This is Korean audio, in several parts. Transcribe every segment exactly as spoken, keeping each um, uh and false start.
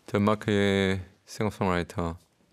덴마크의 싱어송라이터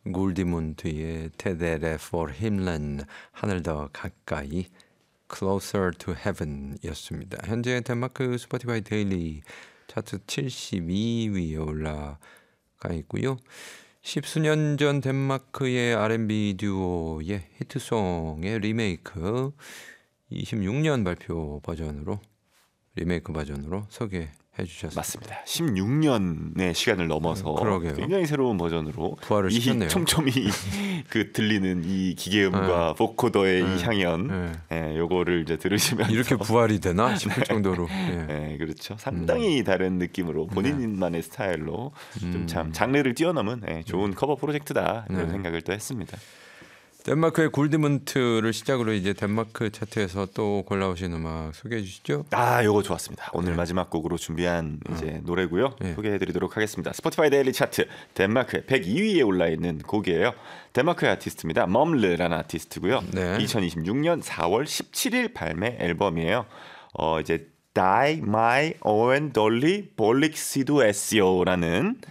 굴디문트의 테데레 for 힘렌 하늘 더 가까이 Closer to Heaven이었습니다. 현재 덴마크 스포티파이 데일리 차트 칠십이 위에 올라가 있고요. 십수년 전 덴마크의 알앤비 듀오의 히트송의 리메이크 이십육 년 발표 버전으로 리메이크 버전으로 소개해 주셨습니다. 맞습니다. 십육 년의 시간을 넘어서 그러게요. 굉장히 새로운 버전으로 부활을 이 시켰네요. 촘촘히 그 들리는 이 기계음과 네. 보코더의 네. 이 향연, 네. 예, 요거를 이제 들으시면서 이렇게 부활이 되나 싶을 정도로. 예. 예, 그렇죠. 상당히 음. 다른 느낌으로 본인만의 네. 스타일로 음. 좀 참 장르를 뛰어넘은 예, 좋은 네. 커버 프로젝트다 이런 네. 생각을 또 했습니다. 덴마크의 굴디문트를 시작으로 이제 덴마크 차트에서 또 골라오신 음악 소개해 주시죠. 아, 요거 좋았습니다. 오늘 네. 마지막 곡으로 준비한 이제 어. 노래고요. 네. 소개해드리도록 하겠습니다. 스포티파이 데일리 차트 덴마크의 백이 위에 올라 있는 곡이에요. 덴마크의 아티스트입니다. 멈르라는 아티스트고요. 네. 이천이십육 년 사월 십칠일 발매 앨범이에요. 어 이제 Die My Owen Dolly Bolixidus요라는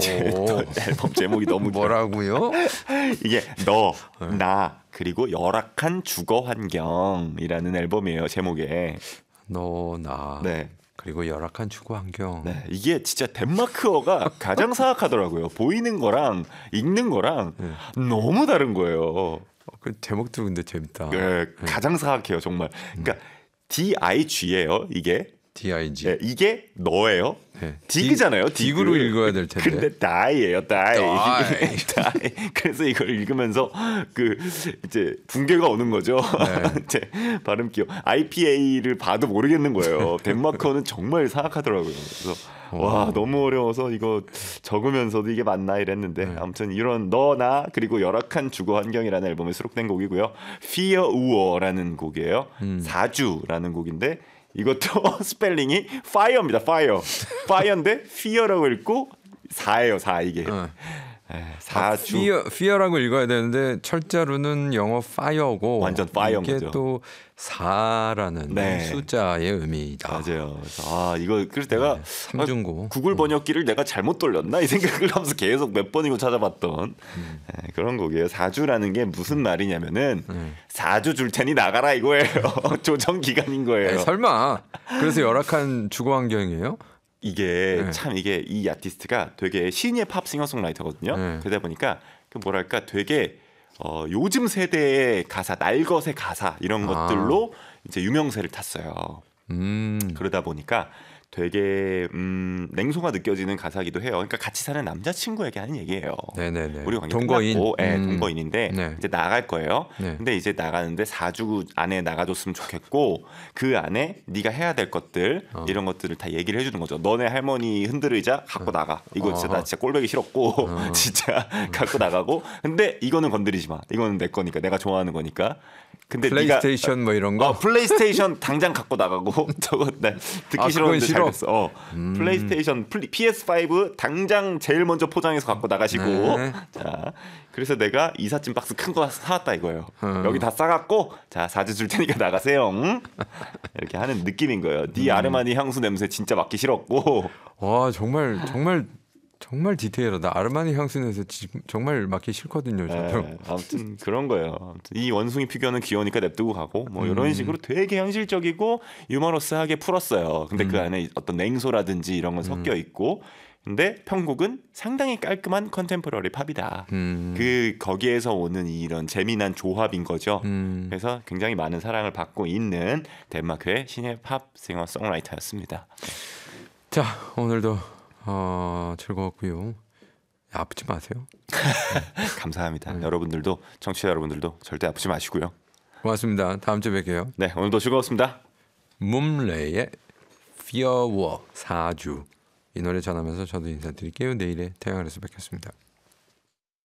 앨범 제목이 너무 뭐라고요? 이게 너, 네. 나 그리고 열악한 주거 환경이라는 앨범이에요. 제목에 너, 나 네. 그리고 열악한 주거 환경. 네, 이게 진짜 덴마크어가 가장 사악하더라고요. 보이는 거랑 읽는 거랑 네. 너무 다른 거예요. 어, 그 제목도 근데 재밌다. 네, 네. 가장 사악해요 정말. 그러니까 음. 디 아이 지예요 이게. 디 아이 지. 네, 이게 너예요. 네. 디그잖아요. 디그로 읽어야 될 텐데. 근데 다이예요. 다이. 다이. 그래서 이걸 읽으면서 그 이제 붕괴가 오는 거죠. 네. 이제 발음 기억. 아이피에이를 봐도 모르겠는 거예요. 덴마크어는 정말 사악하더라고요. 그래서 오. 와 너무 어려워서 이거 적으면서도 이게 맞나 이랬는데 네. 아무튼 이런 너나 그리고 열악한 주거 환경이라는 앨범에 수록된 곡이고요. Fear U어라는 곡이에요. 음. 사주라는 곡인데. 이것도 스펠링이 fire입니다. fire. fire인데 fear라고 읽고 사예요. 사 이게. 어. 사주. 아, fear, fear라고 읽어야 되는데 철자로는 영어 fire고 완전 fire인 이게 거죠. 또 사라는 네. 숫자의 의미다. 맞아요. 아 이거 그래서 내가 네, 삼중고. 구글 번역기를 음. 내가 잘못 돌렸나 이 생각을 하면서 계속 몇 번이고 찾아봤던 음. 네, 그런 곡이에요. 사주라는 게 무슨 말이냐면은 음. 사주 줄 테니 나가라 이거예요. 조정 기간인 거예요. 에이, 설마. 그래서 열악한 주거 환경이에요? 이게 네. 참 이게 이 아티스트가 되게 신예 팝 싱어송라이터거든요. 네. 그러다 보니까 그 뭐랄까 되게 어, 요즘 세대의 가사, 날것의 가사 이런 아. 것들로 이제 유명세를 탔어요. 음. 그러다 보니까 되게 음, 냉소가 느껴지는 가사기도 해요. 그러니까 같이 사는 남자친구에게 하는 얘기예요. 네네네. 우리 관계 동거인. 끝났고, 네, 음. 동거인인데 네. 이제 나갈 거예요. 네. 근데 이제 나가는데 사주 안에 나가줬으면 좋겠고 그 안에 네가 해야 될 것들 어. 이런 것들을 다 얘기를 해주는 거죠. 너네 할머니 흔들의자 갖고 나가. 이거 진짜 나 진짜 꼴보기 싫었고 어. 진짜 갖고 나가고. 근데 이거는 건드리지 마. 이거는 내 거니까 내가 좋아하는 거니까. 근데 플레이스테이션 네가, 뭐 이런 거? 어, 플레이스테이션 당장 갖고 나가고 저거 나 듣기 아, 싫었는데 싫어. 잘 됐어. 어. 음. 플레이스테이션 피에스 파이브 당장 제일 먼저 포장해서 갖고 나가시고 네. 자 그래서 내가 이삿짐 박스 큰 거 사왔다 이거예요. 음. 여기 다 싸갖고 자 사주 줄 테니까 나가세요. 응? 이렇게 하는 느낌인 거예요. 네 음. 아르마니 향수 냄새 진짜 맡기 싫었고. 와 정말 정말 정말 디테일하다. 아르마니 향수 냄새 정말 맡기 싫거든요. 저도. 네, 아무튼 그런 거예요. 아무튼 이 원숭이 피규어는 귀여우니까 냅두고 가고 뭐 이런 음. 식으로 되게 현실적이고 유머러스하게 풀었어요. 근데 음. 그 안에 어떤 냉소라든지 이런 건 섞여 있고 근데 편곡은 상당히 깔끔한 컨템포러리 팝이다. 음. 그 거기에서 오는 이런 재미난 조합인 거죠. 음. 그래서 굉장히 많은 사랑을 받고 있는 덴마크의 신예 팝 싱어송라이터였습니다. 자 오늘도 어, 즐거웠고요. 아프지 마세요. 감사합니다. 네. 여러분들도 청취자 여러분들도 절대 아프지 마시고요. 고맙습니다. 다음 주에 뵐게요. 네 오늘도 즐거웠습니다. 뭄레의 Fear War 사주 이 노래 전하면서 저도 인사드릴게요. 내일의 태양아래서 뵙겠습니다.